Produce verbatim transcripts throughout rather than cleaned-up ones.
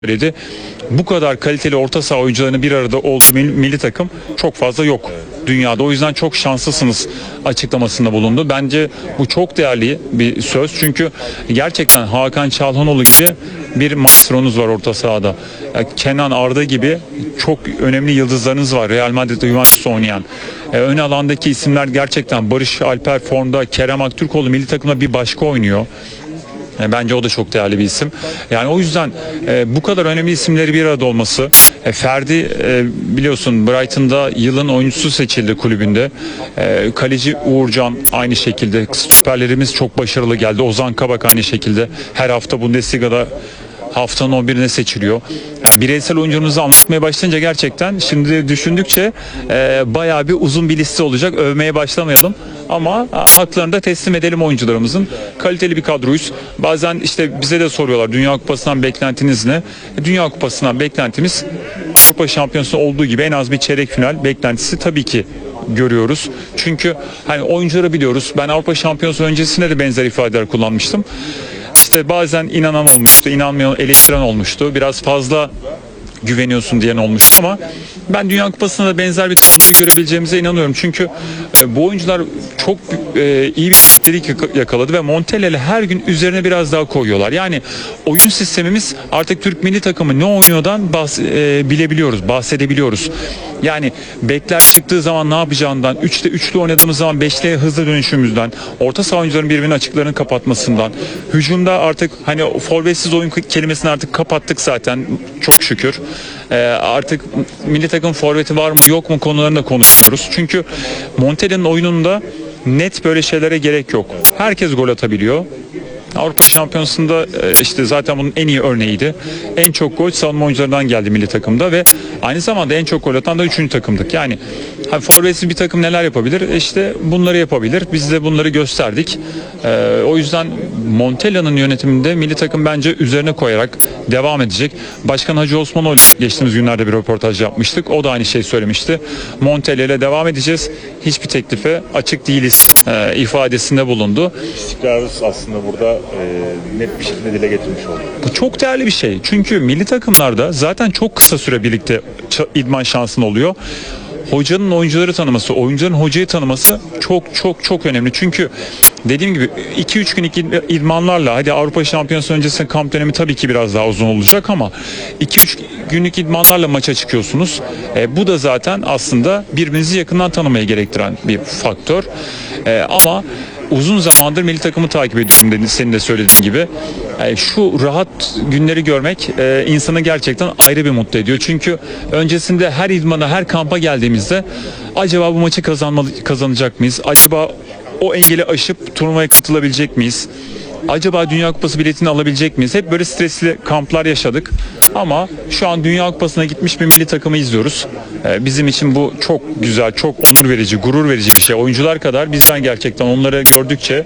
söyledi. Bu kadar kaliteli orta saha oyuncularının bir arada olduğu milli takım çok fazla yok dünyada. O yüzden çok şanslısınız açıklamasında bulundu. Bence bu çok değerli bir söz. Çünkü gerçekten Hakan Çalhanoğlu gibi bir maestronuz var orta sahada. Yani Kenan Arda gibi çok önemli yıldızlarınız var. Real Madrid'de, Juventus'ta oynayan. Ee, ön alandaki isimler gerçekten Barış Alper formda, Kerem Aktürkoğlu milli takımda bir başka oynuyor. Bence o da çok değerli bir isim. Yani o yüzden e, bu kadar önemli isimleri bir arada olması. E, Ferdi e, biliyorsun Brighton'da yılın oyuncusu seçildi kulübünde. E, kaleci Uğurcan aynı şekilde. Stoperlerimiz çok başarılı geldi. Ozan Kabak aynı şekilde. Her hafta Bundesliga'da haftanın on birine seçiliyor. Yani bireysel oyuncularımızı anlatmaya başlayınca gerçekten şimdi düşündükçe e, bayağı bir uzun bir liste olacak. Övmeye başlamayalım. Ama haklarını da teslim edelim oyuncularımızın. Kaliteli bir kadroyuz. Bazen işte bize de soruyorlar Dünya Kupası'ndan beklentiniz ne? Dünya Kupası'ndan beklentimiz Avrupa Şampiyonası olduğu gibi en az bir çeyrek final beklentisi tabii ki görüyoruz. Çünkü hani oyuncuları biliyoruz. Ben Avrupa Şampiyonası öncesinde de benzer ifadeler kullanmıştım. İşte bazen inanan olmuştu, inanmayan, eleştiren olmuştu. Biraz fazla güveniyorsun diyen olmuştu ama ben Dünya Kupası'nda da benzer bir tabloyu görebileceğimize inanıyorum. Çünkü e, bu oyuncular çok e, iyi bir birliktelik yakaladı ve Montella her gün üzerine biraz daha koyuyorlar. Yani oyun sistemimiz artık Türk milli takımı ne oynuyordan bahs- e, bilebiliyoruz, bahsedebiliyoruz. Yani bekler çıktığı zaman ne yapacağından, üçte üçlü oynadığımız zaman beşliye hızlı dönüşümüzden, orta saha oyuncuların birbirinin açıklarını kapatmasından, hücumda artık hani forvetsiz oyun kelimesini artık kapattık zaten çok şükür. Ee, artık milli takım forveti var mı yok mu konularında konuşuyoruz. Çünkü Montella'nın oyununda net böyle şeylere gerek yok. Herkes gol atabiliyor. Avrupa Şampiyonası'nda işte zaten bunun en iyi örneğiydi. En çok gol savunma oyuncularından geldi milli takımda ve aynı zamanda en çok gol atan da üçüncü takımdık. Yani hani forvetsiz bir takım neler yapabilir? İşte bunları yapabilir. Biz de bunları gösterdik. Ee, o yüzden Montella'nın yönetiminde milli takım bence üzerine koyarak devam edecek. Başkan Hacı Osmanoğlu geçtiğimiz günlerde bir röportaj yapmıştık. O da aynı şeyi söylemişti. Montella ile devam edeceğiz. Hiçbir teklife açık değiliz e, ifadesinde bulundu. İstikrarız aslında burada e, net bir şekilde dile getirmiş oldu. Bu çok değerli bir şey. Çünkü milli takımlarda zaten çok kısa süre birlikte idman şansın oluyor. Hocanın oyuncuları tanıması, oyuncuların hocayı tanıması çok çok çok önemli. Çünkü dediğim gibi iki üç günlük idmanlarla, hadi Avrupa Şampiyonası öncesinde kamp dönemi tabii ki biraz daha uzun olacak ama iki üç günlük idmanlarla maça çıkıyorsunuz. E, bu da zaten aslında birbirinizi yakından tanımaya gerektiren bir faktör. E, ama uzun zamandır milli takımı takip ediyorum dedi, senin de söylediğin gibi. Yani şu rahat günleri görmek e, insanı gerçekten ayrı bir mutlu ediyor. Çünkü öncesinde her idmana, her kampa geldiğimizde acaba bu maçı kazanmalı, kazanacak mıyız? Acaba o engeli aşıp turnuvaya katılabilecek miyiz? Acaba Dünya Kupası biletini alabilecek miyiz? Hep böyle stresli kamplar yaşadık. Ama şu an Dünya Kupası'na gitmiş bir milli takımı izliyoruz. Ee, bizim için bu çok güzel, çok onur verici, gurur verici bir şey. Oyuncular kadar bizden gerçekten onları gördükçe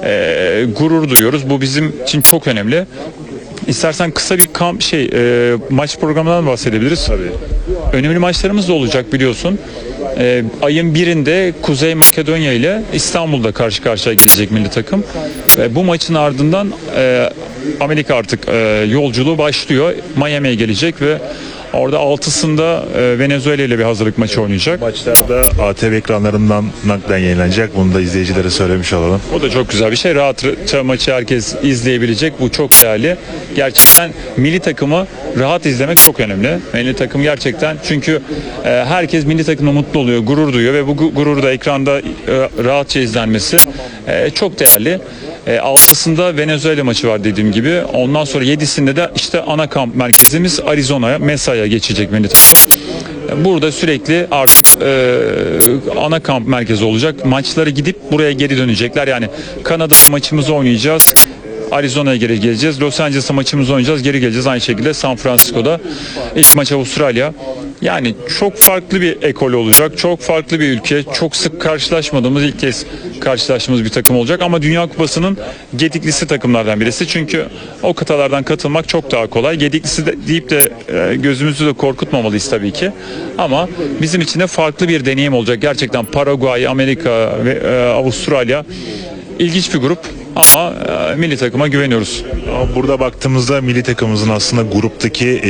e, gurur duyuyoruz. Bu bizim için çok önemli. İstersen kısa bir kamp şey e, maç programından bahsedebiliriz. Tabii. Önemli maçlarımız da olacak biliyorsun. Ee, ayın birinde Kuzey Makedonya ile İstanbul'da karşı karşıya gelecek milli takım. Ve bu maçın ardından e, Amerika artık e, yolculuğu başlıyor. Miami'ye gelecek ve orada altısında e, Venezuela ile bir hazırlık maçı oynayacak. Maçlarda A T V ekranlarından naklen yayınlanacak. Bunu da izleyicilere söylemiş olalım. O da çok güzel bir şey. Rahatça maçı herkes izleyebilecek. Bu çok değerli. Gerçekten milli takımı rahat izlemek çok önemli. Milli takım gerçekten çünkü e, herkes milli takımla mutlu oluyor, gurur duyuyor ve bu gurur da ekranda e, rahatça izlenmesi e, çok değerli. E, altısında Venezuela maçı var dediğim gibi. Ondan sonra yedisinde de işte ana kamp merkezimiz Arizona'ya, Mesa'ya geçecek milli takım. Burada sürekli artık e, ana kamp merkezi olacak. Maçları gidip buraya geri dönecekler. Yani Kanada'da maçımızı oynayacağız. Arizona'ya geri geleceğiz. Los Angeles'a maçımızı oynayacağız. Geri geleceğiz. Aynı şekilde San Francisco'da. İlk maç Avustralya. Yani çok farklı bir ekol olacak. Çok farklı bir ülke. Çok sık karşılaşmadığımız, ilk kez karşılaştığımız bir takım olacak. Ama Dünya Kupası'nın gediklisi takımlardan birisi. Çünkü o kıtalardan katılmak çok daha kolay. Gediklisi de, deyip de e, gözümüzü de korkutmamalıyız tabii ki. Ama bizim için de farklı bir deneyim olacak. Gerçekten Paraguay, Amerika ve e, Avustralya ilginç bir grup ama e, milli takıma güveniyoruz. Ama burada baktığımızda milli takımımızın aslında gruptaki